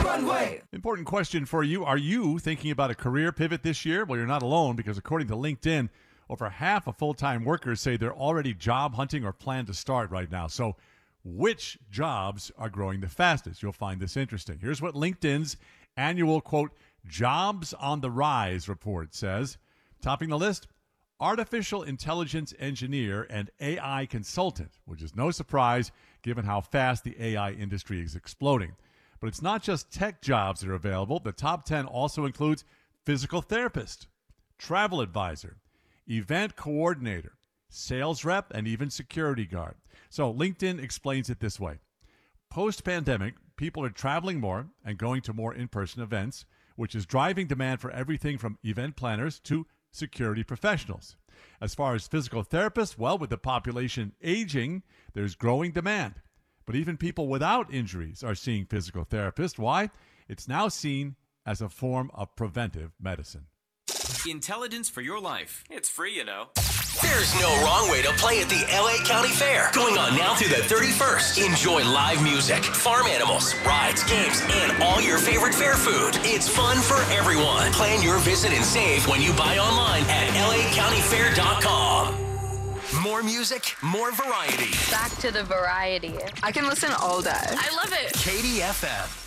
Runway. Important question for you. Are you thinking about a career pivot this year? Well, you're not alone, because according to LinkedIn, over half of full-time workers say they're already job hunting or plan to start right now. So which jobs are growing the fastest? You'll find this interesting. Here's what LinkedIn's annual, quote, Jobs on the Rise report says. Topping the list, artificial intelligence engineer and AI consultant, which is no surprise given how fast the AI industry is exploding. But it's not just tech jobs that are available. The top 10 also includes physical therapist, travel advisor, event coordinator, sales rep, and even security guard. So LinkedIn explains it this way. Post-pandemic, people are traveling more and going to more in-person events, which is driving demand for everything from event planners to security professionals. As far as physical therapists, well, with the population aging, there's growing demand. But even people without injuries are seeing physical therapists. Why? It's now seen as a form of preventive medicine. Intelligence for your life. It's free, you know. There's no wrong way to play at the LA County Fair. Going on now through the 31st. Enjoy live music, farm animals, rides, games, and all your favorite fair food. It's fun for everyone. Plan your visit and save when you buy online at lacountyfair.com. More music, more variety. Back to the variety. I can listen all day. I love it. KDFM.